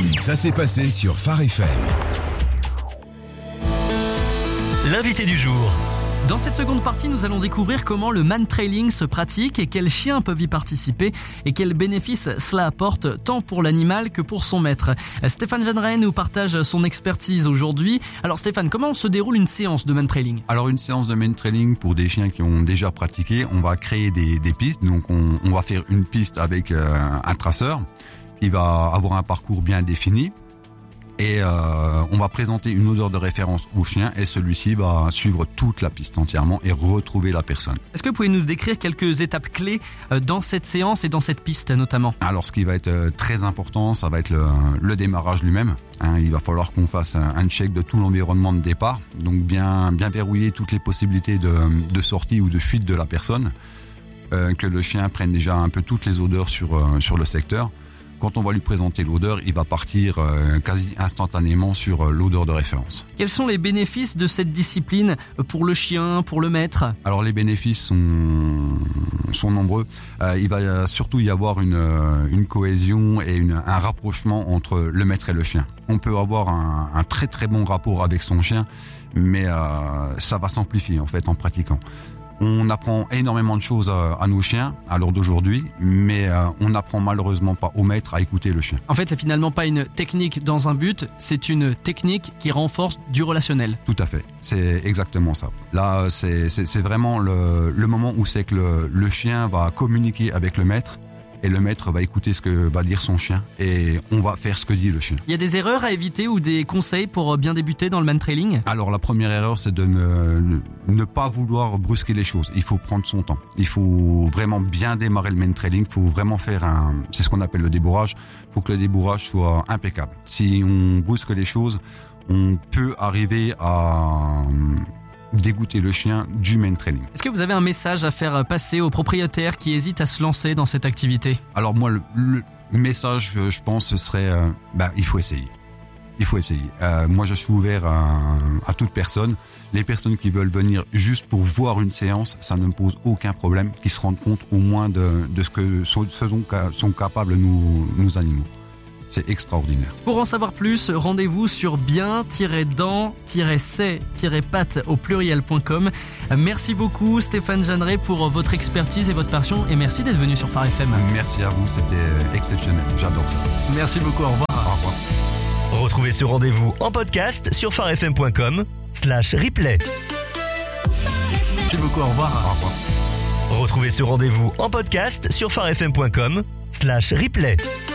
Ça s'est passé sur Phare FM. L'invité du jour. Dans cette seconde partie, nous allons découvrir comment le man-trailing se pratique et quels chiens peuvent y participer et quels bénéfices cela apporte tant pour l'animal que pour son maître. Stéphane Jeanneret nous partage son expertise aujourd'hui. Alors Stéphane, comment se déroule une séance de man-trailing ? Alors une séance de man-trailing pour des chiens qui ont déjà pratiqué, on va créer des pistes. Donc on va faire une piste avec un traceur qui va avoir un parcours bien défini. Et on va présenter une odeur de référence au chien et celui-ci va suivre toute la piste entièrement et retrouver la personne. Est-ce que vous pouvez nous décrire quelques étapes clés dans cette séance et dans cette piste notamment ? Alors ce qui va être très important, ça va être le démarrage lui-même. Il va falloir qu'on fasse un check de tout l'environnement de départ, donc bien verrouiller toutes les possibilités de sortie ou de fuite de la personne, que le chien prenne déjà un peu toutes les odeurs sur le secteur. Quand on va lui présenter l'odeur, il va partir quasi instantanément sur l'odeur de référence. Quels sont les bénéfices de cette discipline pour le chien, pour le maître ? Alors les bénéfices sont nombreux. Il va surtout y avoir une cohésion et un rapprochement entre le maître et le chien. On peut avoir un très très bon rapport avec son chien, mais ça va s'amplifier en fait en pratiquant. On apprend énormément de choses à nos chiens à l'heure d'aujourd'hui, mais on n'apprend malheureusement pas au maître à écouter le chien. En fait, c'est finalement pas une technique dans un but, c'est une technique qui renforce du relationnel. Tout à fait, c'est exactement ça. Là, c'est vraiment le moment où c'est que le chien va communiquer avec le maître. Et le maître va écouter ce que va dire son chien et on va faire ce que dit le chien. Il y a des erreurs à éviter ou des conseils pour bien débuter dans le man-trailing ? Alors la première erreur, c'est de ne pas vouloir brusquer les choses. Il faut prendre son temps. Il faut vraiment bien démarrer le man-trailing. Il faut vraiment faire c'est ce qu'on appelle le débourrage. Il faut que le débourrage soit impeccable. Si on brusque les choses, on peut arriver à dégoûter le chien du man-trailing. Est-ce que vous avez un message à faire passer aux propriétaires qui hésitent à se lancer dans cette activité ? Alors moi, le message, je pense, ce serait il faut essayer. Il faut essayer. Moi, je suis ouvert à toute personne. Les personnes qui veulent venir juste pour voir une séance, ça ne me pose aucun problème, qui se rendent compte au moins de ce que sont capables nos animaux. C'est extraordinaire. Pour en savoir plus, rendez-vous sur bien-dents-c'est-pattes au pluriel.com. Merci beaucoup Stéphane Jeanneret pour votre expertise et votre passion et merci d'être venu sur Phare FM. Merci à vous, c'était exceptionnel. J'adore ça. Merci beaucoup, au revoir. Au revoir. Retrouvez ce rendez-vous en podcast sur pharefm.com/replay. Merci beaucoup, au revoir. Au revoir. Retrouvez ce rendez-vous en podcast sur pharefm.com/replay.